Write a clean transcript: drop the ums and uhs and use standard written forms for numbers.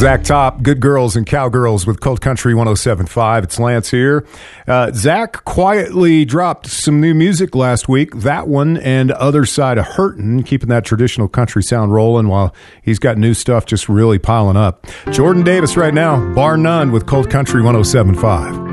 Zach Top, Good Girls and Cowgirls with Cold Country 107.5. It's Lance here. Zach quietly dropped some new music last week. That one and Other Side of Hurtin', keeping that traditional country sound rolling while he's got new stuff just really piling up. Jordan Davis right now, bar none with Cold Country 107.5.